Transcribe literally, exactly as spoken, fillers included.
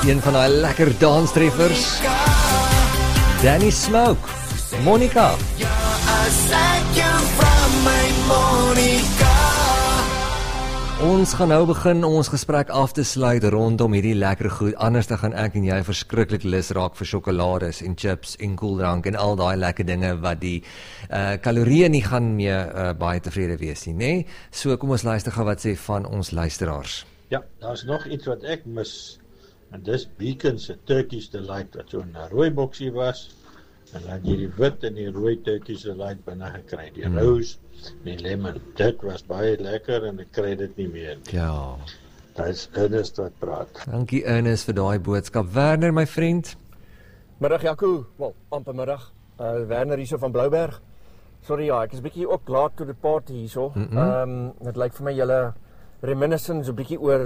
Een van die lekker danstreffers. Danny Smoke, Monica. Ons gaan nou begin om ons gesprek af te sluit rondom hierdie lekker goed. Anders dan gaan ek en jy verskriklik lus raak vir sjokolades en chips en koeldrank en al daai lekker dinge wat die uh, kalorieë nie gaan mee uh, baie tevrede wees nie, né? So kom ons luister gou wat sê van ons luisteraars. Ja, daar's nog iets wat ek mis. En dis Beacon se Turkish Delight wat so 'n rooi boksie was. En dan jy die wit en die rooi Turkish Delight binne gekry. Die mm. rose, die lemon. Dit was baie lekker en ek kry dit nie meer nie. Ja. Dit is Ernest wat praat. Dankie Ernest vir daai boodskap. Werner, my vriend. Middag Jaco, wel, amper middag. Uh, Werner hierso van Blouberg. Sorry ja, ek is bietjie ook laat to the party hierso. Ehm, mm um, dit lyk vir my julle reminiscence 'n bietjie oor